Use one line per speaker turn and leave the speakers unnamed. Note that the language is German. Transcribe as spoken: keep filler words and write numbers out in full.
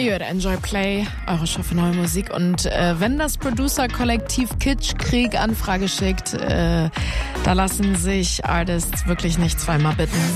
Ihr hört Enjoy Play, eure Show für neue Musik. Und äh, wenn das Producer-Kollektiv Kitschkrieg Anfrage schickt, äh, da lassen sich Artists wirklich nicht zweimal bitten.